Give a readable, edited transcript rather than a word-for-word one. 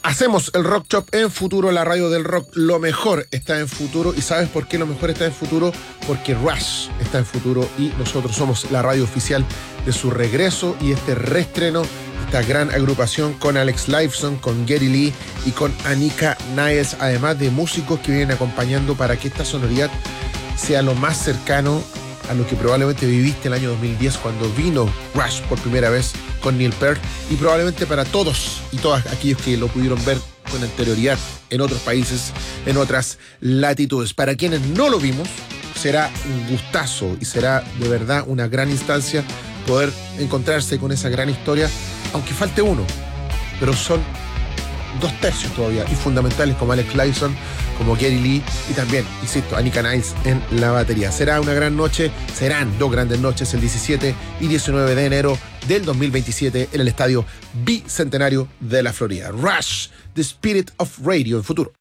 Hacemos el Rock Shop en Futuro, la radio del rock. Lo mejor está en Futuro. ¿Y sabes por qué lo mejor está en Futuro? Porque Rush está en Futuro y nosotros somos la radio oficial de su regreso y este reestreno, esta gran agrupación con Alex Lifeson, con Geddy Lee y con Anika Niles, además de músicos que vienen acompañando para que esta sonoridad sea lo más cercano a lo que probablemente viviste el año 2010 cuando vino Rush por primera vez con Neil Peart, y probablemente para todos y todas aquellos que lo pudieron ver con anterioridad en otros países, en otras latitudes. Para quienes no lo vimos, será un gustazo y será de verdad una gran instancia poder encontrarse con esa gran historia, aunque falte uno, pero son 2/3 todavía y fundamentales como Alex Lifeson, como Geddy Lee y también, insisto, Anika Niles en la batería. Será una gran noche, serán 2 grandes noches el 17 y 19 de enero del 2027 en el Estadio Bicentenario de la Florida. Rush, The Spirit of Radio en Futuro.